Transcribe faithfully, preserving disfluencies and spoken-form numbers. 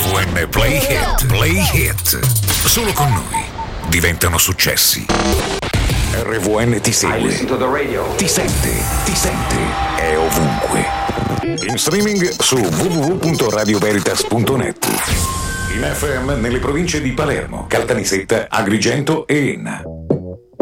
V N Play Hit, Play Hit. Solo con noi diventano successi. R V N ti segue, ti sente, ti sente, è ovunque. In streaming su w w w punto radio veritas punto net. In F M nelle province di Palermo, Caltanissetta, Agrigento e Enna.